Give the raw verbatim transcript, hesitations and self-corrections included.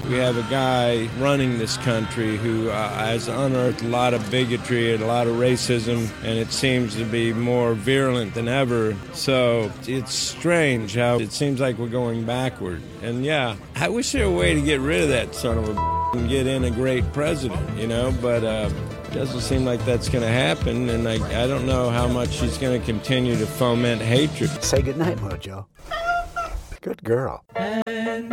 We have a guy running this country who uh, has unearthed a lot of bigotry and a lot of racism, and it seems to be more virulent than ever. So it's strange how it seems like we're going backward. And yeah, I wish there were a way to get rid of that son of a and get in a great president, you know, but uh, it doesn't seem like that's going to happen, and I, I don't know how much she's going to continue to foment hatred. Say goodnight, Mojo. Good girl. And